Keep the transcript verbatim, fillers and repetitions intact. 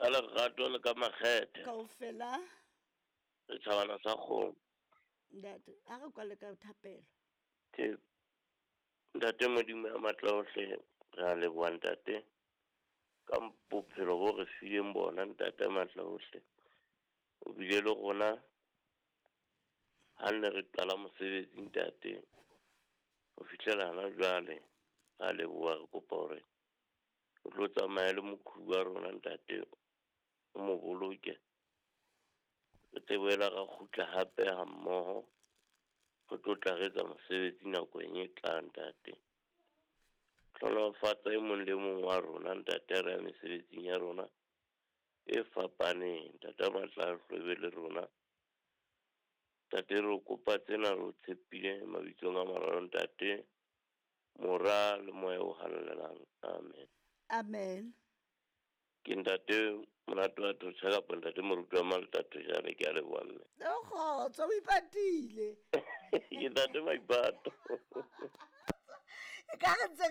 ka lerato le ka makgethe kaofela setšhabana sa kgomo ntate a re kwa le ka thapelo ke ntate Modimo a matla ohle re a leboha ntate ka bophelo bo re fileng bona ntate matla ohle o bile le gona ha ne re qala mosebetsi ntate o fihlela hana jwale a leboha re kopa hore o tlo tsamaya le mokhubu wa rona ntate o mo boloke re tsebela ga kgutla hape ha mmoho go tlo tla re etsa mosebetsi nakong e tlang ntate tlhonolofatsa e mong le mong wa rona ntate re ya mesebetsing ya rona e fapaneng ntate matla a hlwebe le rona ntate re kopa tsena re o tshepile mabitsong a mararo ntate mora le moya o halalelang amen amen ke ntate monate wa Thotse kapa ntate moruti wa Maletato jale ke a leboha mme o kgotso o ipatile ke ntate Maipato ka re ntse